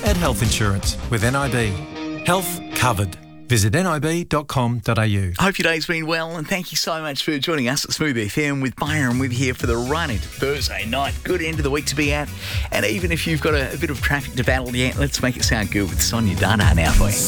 had health insurance with NIB. Health covered. Visit nib.com.au. I hope your day's been well, and thank you so much for joining us at Smooth FM with Byron. We're here for the run into Thursday night. Good end of the week to be at. And even if you've got a bit of traffic to battle yet, let's make it sound good with Sonia Dana now for you.